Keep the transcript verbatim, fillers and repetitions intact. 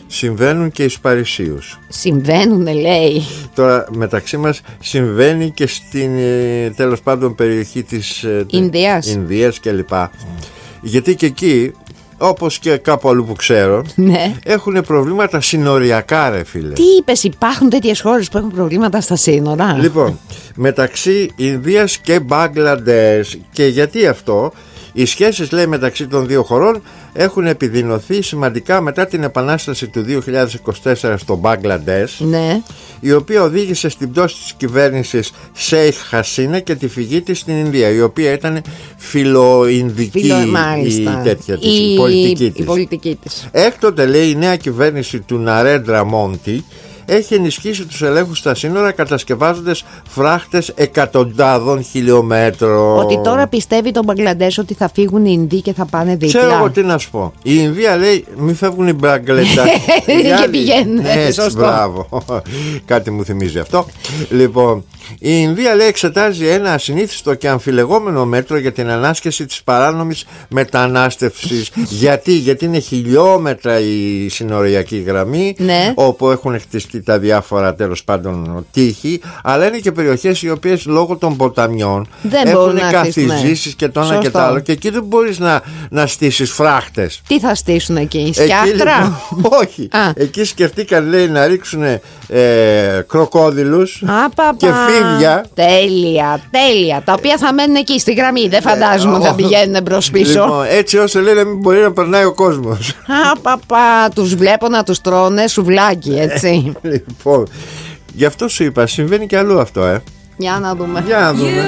Συμβαίνουν και εις Παρισίους. Συμβαίνουνε, λέει. Τώρα μεταξύ μας συμβαίνει και στην τέλος πάντων περιοχή της Ινδίας, Ινδίας κλπ. Γιατί και εκεί, όπως και κάπου αλλού που ξέρω, ναι, έχουν προβλήματα συνοριακά, ρε φίλε. Τι είπες, υπάρχουν τέτοιες χώρες που έχουν προβλήματα στα σύνορα? Λοιπόν, μεταξύ Ινδίας και Μπαγκλαντές. Και γιατί αυτό? Οι σχέσεις, λέει, μεταξύ των δύο χωρών έχουν επιδεινωθεί σημαντικά μετά την επανάσταση του δύο χιλιάδες είκοσι τέσσερα στο Μπαγκλαντές, ναι, η οποία οδήγησε στην πτώση της κυβέρνησης Σέιχ Χασίνα και τη φυγή της στην Ινδία, η οποία ήταν φιλοϊνδική Φιλο, η, τέτοια της, η, η, πολιτική της. η πολιτική της. Έκτοτε, λέει, η νέα κυβέρνηση του Ναρέντρα Μόντι έχει ενισχύσει τους ελέγχους στα σύνορα, κατασκευάζοντας φράχτες εκατοντάδων χιλιόμετρων. Ότι τώρα πιστεύει το Μπαγκλαντές ότι θα φύγουν οι Ινδοί και θα πάνε δίπλα. Ξέρω εγώ τι να σου πω. Η Ινδία λέει μην φεύγουν οι Μπαγκλαντές. Και πηγαίνουν. Έτσι, μπράβο. Κάτι μου θυμίζει αυτό. Λοιπόν, η Ινδία, λέει, εξετάζει ένα ασυνήθιστο και αμφιλεγόμενο μέτρο για την ανάσκεση της παράνομης μετανάστευσης. Γιατί? Γιατί είναι χιλιόμετρα η συνοριακή γραμμή, ναι, όπου έχουν χτιστεί τα διάφορα, τέλος πάντων, τείχη, αλλά είναι και περιοχές οι οποίες λόγω των ποταμιών δεν έχουν καθιζήσεις και το ένα και το άλλο, και εκεί δεν μπορείς να, να στήσεις φράχτες. Τι θα στήσουν εκεί, σκιάχτρα? Όχι. Α. Εκεί σκεφτήκαν, λέει, να ρίξουν ε, κροκόδιλους και φίδια. Τέλεια, τέλεια. Τα οποία θα μένουν εκεί στη γραμμή. Δεν φαντάζομαι ότι θα πηγαίνουν προς πίσω. Λοιπόν, έτσι ώστε, λέει, να μην μπορεί να περνάει ο κόσμος. Α, παπα, τους βλέπω να τους τρώνε σουβλάκι, έτσι. Λοιπόν, γι' αυτό σου είπα, συμβαίνει και αλλού αυτό, ε. Για να δούμε. Για να δούμε.